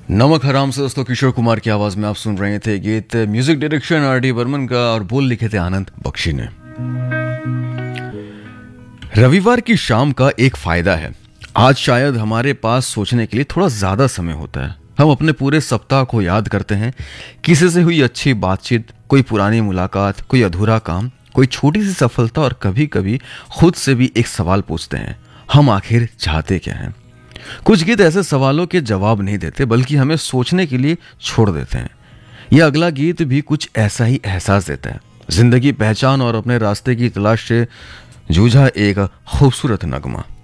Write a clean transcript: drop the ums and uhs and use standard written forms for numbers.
नमक हराम से दोस्तों, किशोर कुमार की आवाज में आप सुन रहे थे गीत। Music direction R D Burman का और बोल लिखे थे आनंद बख्शी ने। रविवार की शाम का एक फायदा है, आज शायद हमारे पास सोचने के लिए थोड़ा ज्यादा समय होता है। हम अपने पूरे सप्ताह को याद करते हैं, किसी से हुई अच्छी बातचीत, कोई पुरानी मुलाकात, कोई अधूरा काम, कोई छोटी सी सफलता, और कभी कभी खुद से भी एक सवाल पूछते हैं, हम आखिर चाहते क्या हैं। कुछ गीत ऐसे सवालों के जवाब नहीं देते, बल्कि हमें सोचने के लिए छोड़ देते हैं। यह अगला गीत भी कुछ ऐसा ही एहसास देता है। जिंदगी, पहचान और अपने रास्ते की तलाश से जूझा एक खूबसूरत नगमा।